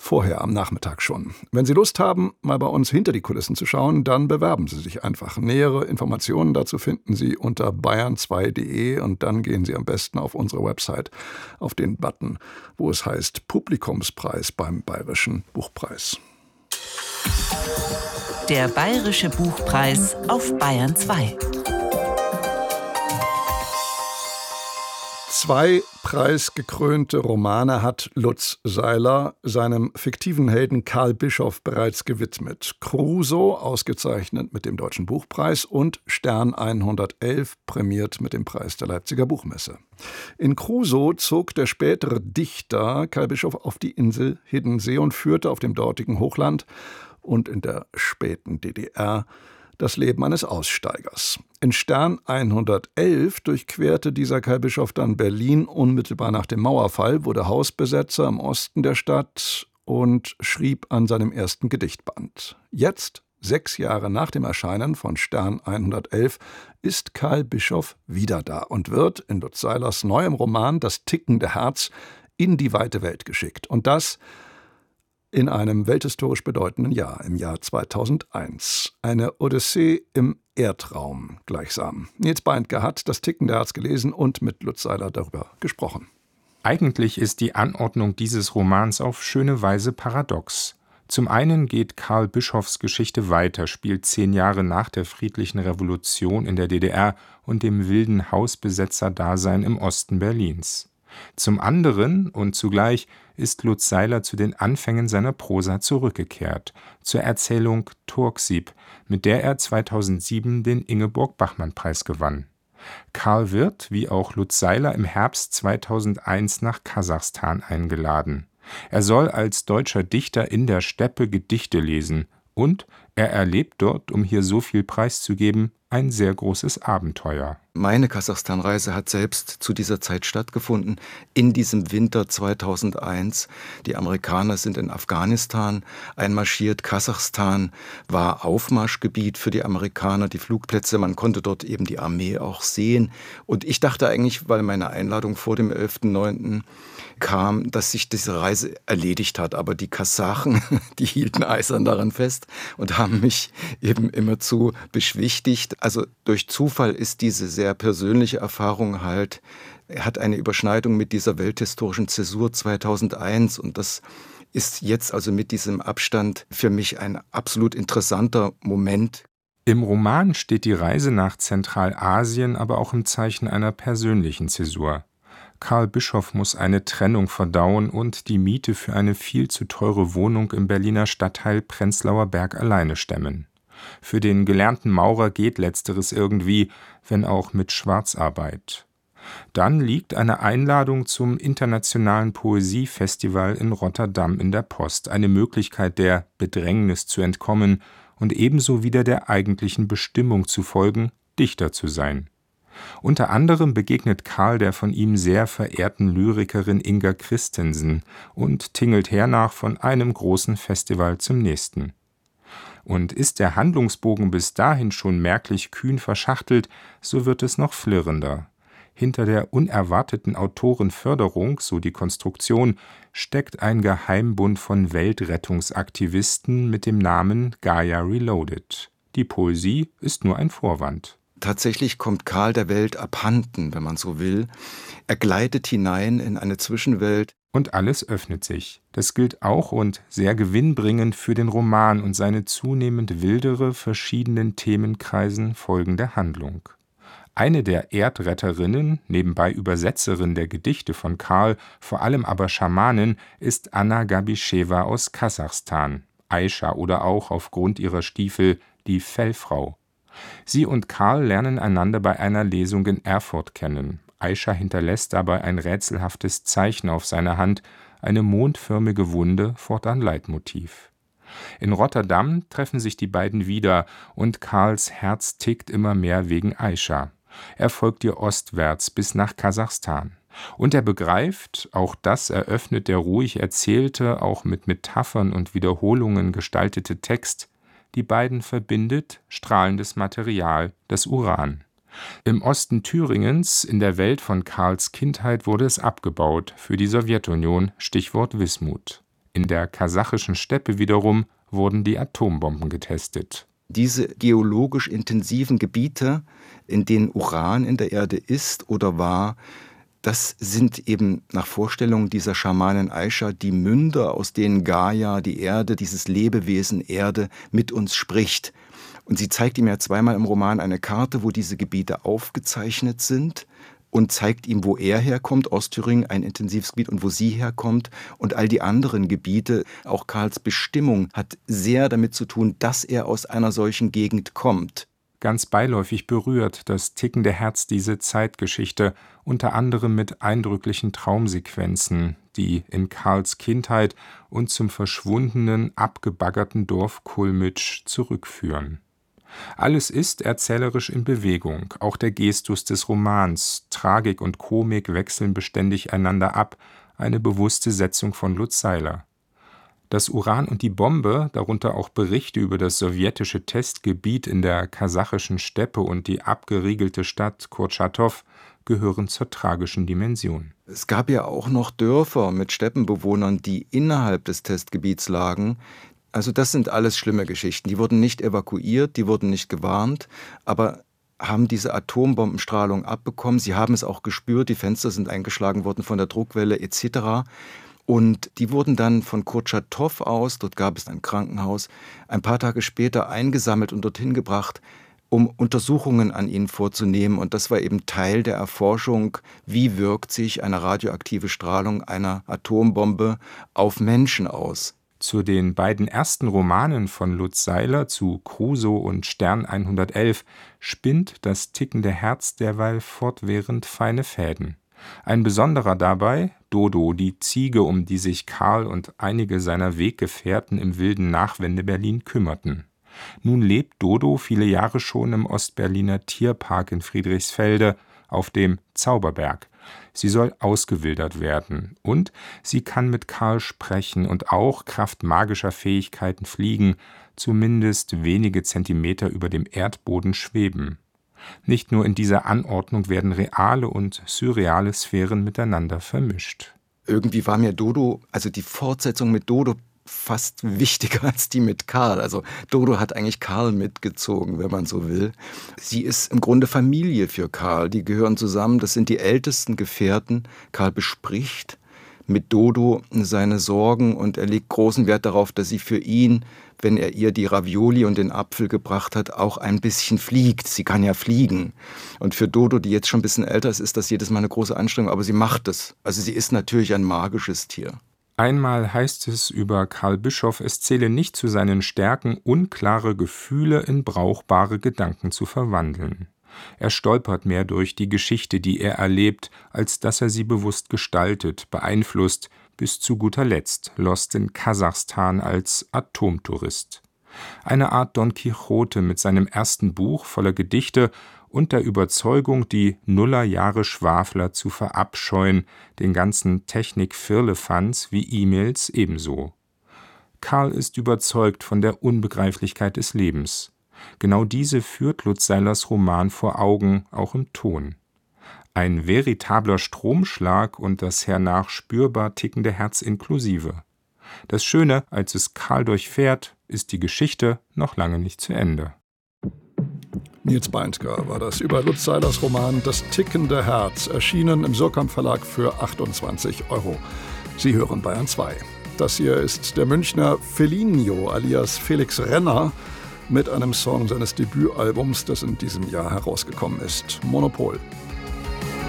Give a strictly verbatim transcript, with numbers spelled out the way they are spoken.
vorher am Nachmittag schon. Wenn Sie Lust haben, mal bei uns hinter die Kulissen zu schauen, dann bewerben Sie sich einfach. Nähere Informationen dazu finden Sie unter bayern zwei punkt de und dann gehen Sie am besten auf unsere Website auf den Button, wo es heißt Publikumspreis beim Bayerischen Buchpreis. Der Bayerische Buchpreis auf Bayern zwei. Zwei preisgekrönte Romane hat Lutz Seiler seinem fiktiven Helden Karl Bischoff bereits gewidmet. Crusoe, ausgezeichnet mit dem Deutschen Buchpreis, und Stern hundertelf, prämiert mit dem Preis der Leipziger Buchmesse. In Crusoe zog der spätere Dichter Karl Bischoff auf die Insel Hiddensee und führte auf dem dortigen Hochland und in der späten D D R das Leben eines Aussteigers. In Stern hundertelf durchquerte dieser Karl Bischoff dann Berlin unmittelbar nach dem Mauerfall, wurde Hausbesetzer im Osten der Stadt und schrieb an seinem ersten Gedichtband. Jetzt, sechs Jahre nach dem Erscheinen von Stern hundertelf, ist Karl Bischoff wieder da und wird in Lutz Seilers neuem Roman Das tickende Herz in die weite Welt geschickt. Und das in einem welthistorisch bedeutenden Jahr, im Jahr zweitausendeins. Eine Odyssee im Erdraum gleichsam. Nils Beindker hat Das tickende Herz gelesen und mit Lutz Seiler darüber gesprochen. Eigentlich ist die Anordnung dieses Romans auf schöne Weise paradox. Zum einen geht Karl Bischoffs Geschichte weiter, spielt zehn Jahre nach der friedlichen Revolution in der D D R und dem wilden Hausbesetzerdasein im Osten Berlins. Zum anderen und zugleich ist Lutz Seiler zu den Anfängen seiner Prosa zurückgekehrt, zur Erzählung Turksieb, mit der er zweitausendsieben den Ingeborg-Bachmann-Preis gewann. Karl wird, wie auch Lutz Seiler, im Herbst zweitausendeins nach Kasachstan eingeladen. Er soll als deutscher Dichter in der Steppe Gedichte lesen und er erlebt dort, um hier so viel preiszugeben, ein sehr großes Abenteuer. Meine Kasachstan-Reise hat selbst zu dieser Zeit stattgefunden, in diesem Winter zweitausendeins. Die Amerikaner sind in Afghanistan einmarschiert. Kasachstan war Aufmarschgebiet für die Amerikaner, die Flugplätze. Man konnte dort eben die Armee auch sehen. Und ich dachte eigentlich, weil meine Einladung vor dem elften neunten kam, dass sich diese Reise erledigt hat. Aber die Kasachen, die hielten eisern daran fest und haben mich eben immerzu beschwichtigt. Also durch Zufall ist diese sehr persönliche Erfahrung halt, er hat eine Überschneidung mit dieser welthistorischen Zäsur zweitausendeins und das ist jetzt also mit diesem Abstand für mich ein absolut interessanter Moment. Im Roman steht die Reise nach Zentralasien aber auch im Zeichen einer persönlichen Zäsur. Karl Bischoff muss eine Trennung verdauen und die Miete für eine viel zu teure Wohnung im Berliner Stadtteil Prenzlauer Berg alleine stemmen. Für den gelernten Maurer geht letzteres irgendwie, wenn auch mit Schwarzarbeit. Dann liegt eine Einladung zum Internationalen Poesiefestival in Rotterdam in der Post, eine Möglichkeit, der Bedrängnis zu entkommen und ebenso wieder der eigentlichen Bestimmung zu folgen, Dichter zu sein. Unter anderem begegnet Karl der von ihm sehr verehrten Lyrikerin Inga Christensen und tingelt hernach von einem großen Festival zum nächsten. Und ist der Handlungsbogen bis dahin schon merklich kühn verschachtelt, so wird es noch flirrender. Hinter der unerwarteten Autorenförderung, so die Konstruktion, steckt ein Geheimbund von Weltrettungsaktivisten mit dem Namen Gaia Reloaded. Die Poesie ist nur ein Vorwand. Tatsächlich kommt Karl der Welt abhanden, wenn man so will. Er gleitet hinein in eine Zwischenwelt. Und alles öffnet sich. Das gilt auch und sehr gewinnbringend für den Roman und seine zunehmend wildere, verschiedenen Themenkreisen folgende Handlung. Eine der Erdretterinnen, nebenbei Übersetzerin der Gedichte von Karl, vor allem aber Schamanin, ist Anna Gabischewa aus Kasachstan, Aisha oder auch aufgrund ihrer Stiefel die Fellfrau. Sie und Karl lernen einander bei einer Lesung in Erfurt kennen. Aisha hinterlässt dabei ein rätselhaftes Zeichen auf seiner Hand, eine mondförmige Wunde, fortan Leitmotiv. In Rotterdam treffen sich die beiden wieder und Karls Herz tickt immer mehr wegen Aisha. Er folgt ihr ostwärts bis nach Kasachstan. Und er begreift, auch das eröffnet der ruhig erzählte, auch mit Metaphern und Wiederholungen gestaltete Text, die beiden verbindet strahlendes Material, das Uran. Im Osten Thüringens, in der Welt von Karls Kindheit, wurde es abgebaut, für die Sowjetunion, Stichwort Wismut. In der kasachischen Steppe wiederum wurden die Atombomben getestet. Diese geologisch intensiven Gebiete, in denen Uran in der Erde ist oder war, das sind eben nach Vorstellung dieser Schamanin Aisha die Münder, aus denen Gaia, die Erde, dieses Lebewesen Erde, mit uns spricht. Und sie zeigt ihm ja zweimal im Roman eine Karte, wo diese Gebiete aufgezeichnet sind, und zeigt ihm, wo er herkommt, Ostthüringen, ein intensives Gebiet, und wo sie herkommt und all die anderen Gebiete. Auch Karls Bestimmung hat sehr damit zu tun, dass er aus einer solchen Gegend kommt. Ganz beiläufig berührt das tickende Herz diese Zeitgeschichte, unter anderem mit eindrücklichen Traumsequenzen, die in Karls Kindheit und zum verschwundenen, abgebaggerten Dorf Kulmitsch zurückführen. Alles ist erzählerisch in Bewegung, auch der Gestus des Romans. Tragik und Komik wechseln beständig einander ab, eine bewusste Setzung von Lutz Seiler. Das Uran und die Bombe, darunter auch Berichte über das sowjetische Testgebiet in der kasachischen Steppe und die abgeriegelte Stadt Kurtschatow, gehören zur tragischen Dimension. Es gab ja auch noch Dörfer mit Steppenbewohnern, die innerhalb des Testgebiets lagen. Also das sind alles schlimme Geschichten. Die wurden nicht evakuiert, die wurden nicht gewarnt, aber haben diese Atombombenstrahlung abbekommen. Sie haben es auch gespürt, die Fenster sind eingeschlagen worden von der Druckwelle et cetera. Und die wurden dann von Kurtschatow aus, dort gab es ein Krankenhaus, ein paar Tage später eingesammelt und dorthin gebracht, um Untersuchungen an ihnen vorzunehmen. Und das war eben Teil der Erforschung, wie wirkt sich eine radioaktive Strahlung einer Atombombe auf Menschen aus. Zu den beiden ersten Romanen von Lutz Seiler, zu Crusoe und Stern hundertelf, spinnt das tickende Herz derweil fortwährend feine Fäden. Ein besonderer dabei, Dodo, die Ziege, um die sich Karl und einige seiner Weggefährten im wilden Nachwende-Berlin kümmerten. Nun lebt Dodo viele Jahre schon im Ostberliner Tierpark in Friedrichsfelde auf dem Zauberberg. Sie soll ausgewildert werden und sie kann mit Karl sprechen und auch kraft magischer Fähigkeiten fliegen, zumindest wenige Zentimeter über dem Erdboden schweben. Nicht nur in dieser Anordnung werden reale und surreale Sphären miteinander vermischt. Irgendwie war mir Dodo, also die Fortsetzung mit Dodo, fast wichtiger als die mit Karl. Also Dodo hat eigentlich Karl mitgezogen, wenn man so will. Sie ist im Grunde Familie für Karl. Die gehören zusammen, das sind die ältesten Gefährten. Karl bespricht mit Dodo seine Sorgen und er legt großen Wert darauf, dass sie für ihn, wenn er ihr die Ravioli und den Apfel gebracht hat, auch ein bisschen fliegt. Sie kann ja fliegen. Und für Dodo, die jetzt schon ein bisschen älter ist, ist das jedes Mal eine große Anstrengung, aber sie macht es. Also sie ist natürlich ein magisches Tier. Einmal heißt es über Karl Bischoff, es zähle nicht zu seinen Stärken, unklare Gefühle in brauchbare Gedanken zu verwandeln. Er stolpert mehr durch die Geschichte, die er erlebt, als dass er sie bewusst gestaltet, beeinflusst, bis zu guter Letzt lost in Kasachstan als Atomtourist. Eine Art Don Quixote mit seinem ersten Buch voller Gedichte und der Überzeugung, die Nullerjahre-Schwafler zu verabscheuen, den ganzen Technik-Firlefanz wie E-Mails ebenso. Karl ist überzeugt von der Unbegreiflichkeit des Lebens. Genau diese führt Lutz Seilers Roman vor Augen, auch im Ton. Ein veritabler Stromschlag und das hernach spürbar tickende Herz inklusive. Das Schöne, als es Karl durchfährt, ist die Geschichte noch lange nicht zu Ende. Nils Beindker war das über Lutz Seilers Roman Das tickende Herz, erschienen im Surkamp Verlag für achtundzwanzig Euro. Sie hören Bayern zwei. Das hier ist der Münchner Felinho alias Felix Renner mit einem Song seines Debütalbums, das in diesem Jahr herausgekommen ist, Monopol.